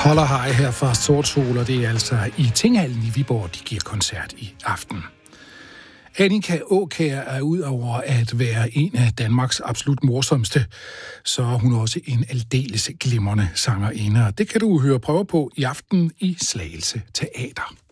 Holder hej her fra Sort Sol, og det er altså i Tinghallen i Viborg, de giver koncert i aften. Annika Aakjær er ud over at være en af Danmarks absolut morsomste, så er hun også en aldeles glimrende sangerinde. Det kan du høre prøver på i aften i Slagelse Teater.